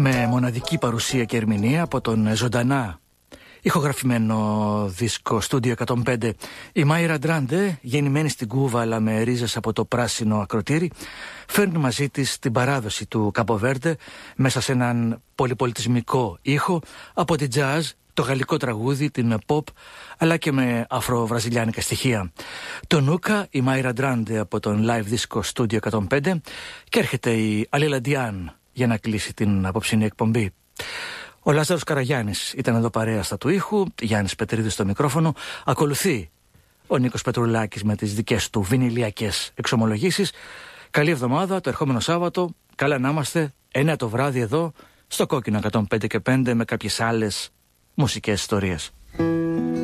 Με μοναδική παρουσία και ερμηνεία από τον ζωντανά ηχογραφημένο δίσκο Studio 105, η Μάιρα Ντράντε, γεννημένη στην Κούβα αλλά με ρίζες από το πράσινο ακροτήρι, φέρνει μαζί της την παράδοση του Καμποβέρντε μέσα σε έναν πολυπολιτισμικό ήχο, από την jazz, το γαλλικό τραγούδι, την pop, αλλά και με αφροβραζιλιάνικα στοιχεία. Το Νούκα, η Μάιρα Ντράντε από τον live δίσκο Studio 105, και έρχεται η Αλίλα Ντιάν για να κλείσει την απόψινή εκπομπή. Ο Λάζαρος Καραγιάννης ήταν εδώ παρέα του ήχου, Γιάννης Πετρίδης στο μικρόφωνο. Ακολουθεί ο Νίκος Πετρουλάκης με τις δικές του βινιλιακές εξομολογήσεις. Καλή εβδομάδα, το ερχόμενο Σάββατο. Καλά να είμαστε, 9 το βράδυ εδώ, στο Κόκκινο 105 και 5, με κάποιες άλλες μουσικές ιστορίες.